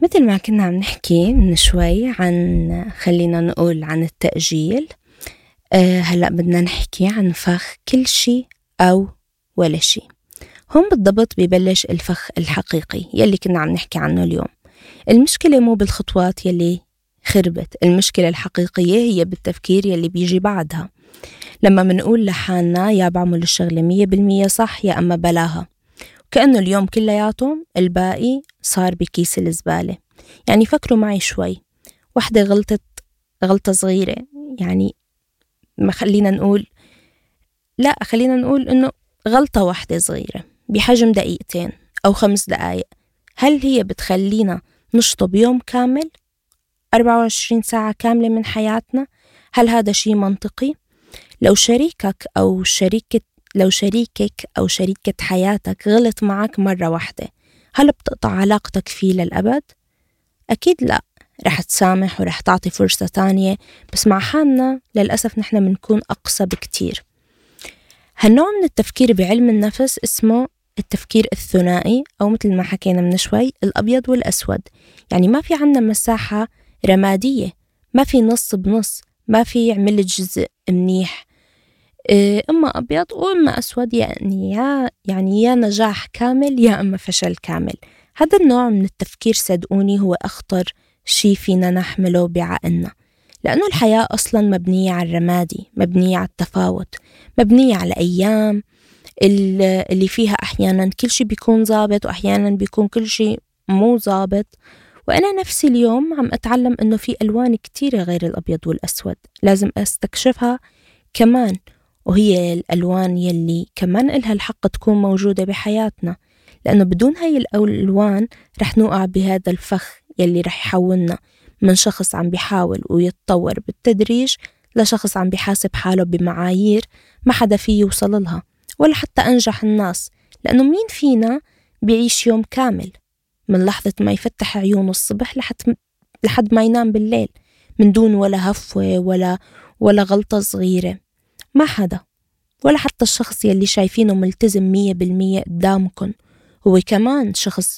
مثل ما كنا عم نحكي من شوي عن خلينا نقول عن التأجيل. هلأ بدنا نحكي عن فخ كل شي أو ولا شي. هون بالضبط ببلش الفخ الحقيقي يلي كنا عم نحكي عنه اليوم. المشكلة مو بالخطوات يلي خربت، المشكلة الحقيقية هي بالتفكير يلي بيجي بعدها. لما منقول لحالنا يا بعمل الشغلة 100% صح يا أما بلاها، كأنه اليوم كلياتهم الباقي صار بكيس الزبالة. يعني فكروا معي شوي، واحدة غلطت غلطة صغيرة، يعني ما خلينا نقول إنه غلطة واحدة صغيرة بحجم دقيقتين أو 5 دقايق، هل هي بتخلينا نشطب يوم كامل 24 ساعة كاملة من حياتنا؟ هل هذا شيء منطقي؟ لو شريكك أو شريكة حياتك غلط معك مرة واحدة، هل بتقطع علاقتك فيه للأبد؟ أكيد لا، رح تسامح ورح تعطي فرصة تانية. بس مع حالنا للأسف نحن منكون أقسى بكتير. هالنوع من التفكير بعلم النفس اسمه التفكير الثنائي، أو مثل ما حكينا من شوي الأبيض والأسود. يعني ما في عنا مساحة رمادية، ما في نص بنص، ما في عمل جزء منيح، إما أبيض وإما أسود، يعني يا نجاح كامل يا إما فشل كامل. هذا النوع من التفكير صدقوني هو أخطر شي فينا نحمله بعقلنا، لأنه الحياة أصلا مبنية على الرمادي، مبنية على التفاوت، مبنية على أيام اللي فيها أحيانا كل شي بيكون ضابط وأحيانا بيكون كل شي مو ضابط. وأنا نفسي اليوم عم أتعلم إنه في ألوان كتيرة غير الأبيض والأسود لازم أستكشفها كمان، وهي الألوان يلي كمان إلها الحق تكون موجودة بحياتنا، لأنه بدون هاي الألوان رح نوقع بهذا الفخ يلي رح يحولنا من شخص عم بيحاول ويتطور بالتدريج لشخص عم بيحاسب حاله بمعايير ما حدا فيه يوصل لها ولا حتى أنجح الناس. لأنه مين فينا بيعيش يوم كامل من لحظة ما يفتح عيونه الصبح لحد ما ينام بالليل من دون ولا هفوة ولا غلطة صغيرة؟ ما حدا، ولا حتى الشخص يلي شايفينه ملتزم 100% قدامكم هو كمان شخص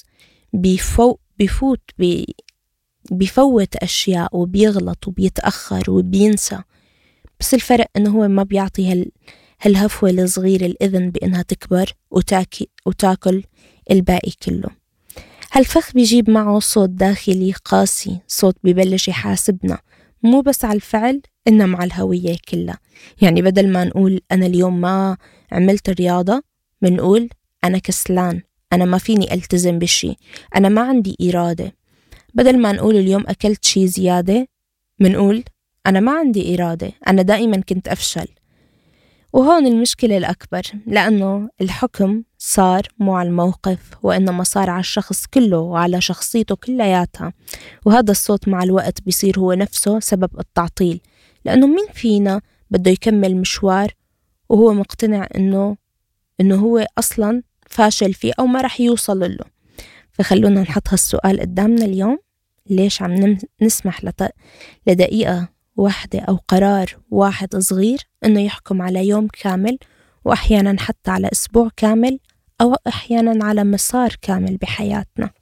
بيفوت أشياء وبيغلط وبيتأخر وبينسى. بس الفرق إنه هو ما بيعطي هالهفوة الصغيرة الإذن بإنها تكبر وتاكل الباقي كله. هالفخ بيجيب معه صوت داخلي قاسي، صوت بيبلش يحاسبنا مو بس على الفعل إنما على الهوية كلها. يعني بدل ما نقول أنا اليوم ما عملت رياضة، منقول أنا كسلان، أنا ما فيني ألتزم بشي، أنا ما عندي إرادة. بدل ما نقول اليوم أكلت شي زيادة، منقول أنا ما عندي إرادة، أنا دائما كنت أفشل. وهون المشكلة الأكبر، لأنه الحكم صار مو على الموقف وإنما صار على الشخص كله وعلى شخصيته كلياتها. وهذا الصوت مع الوقت بيصير هو نفسه سبب التعطيل، لأنه مين فينا بده يكمل مشوار وهو مقتنع إنه هو أصلا فاشل فيه أو ما رح يوصل له؟ فخلونا نحط هالسؤال قدامنا اليوم: ليش عم نسمح لدقيقة واحدة أو قرار واحد صغير إنه يحكم على يوم كامل، وأحيانا حتى على أسبوع كامل، أو أحيانا على مسار كامل بحياتنا؟